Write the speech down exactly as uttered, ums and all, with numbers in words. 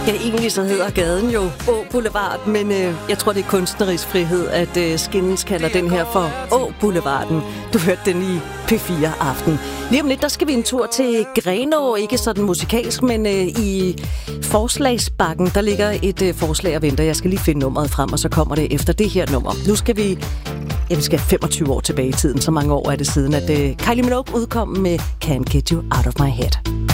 Ja, egentlig så hedder gaden jo Å Boulevard, men øh, jeg tror, det er kunstnerisk frihed, at øh, Skins kalder den her for Å Boulevarden. Du hørte den i P fire Aften. Lige om lidt, der skal vi en tur til Grenaa, ikke sådan musikalsk, men øh, i forslagsbakken, der ligger et øh, forslag og venter. Jeg skal lige finde nummeret frem, og så kommer det efter det her nummer. Nu skal vi... Jeg skal femogtyve år tilbage i tiden, så mange år er det siden, at øh, Kylie Minogue udkom med Can't Get You Out of My Head.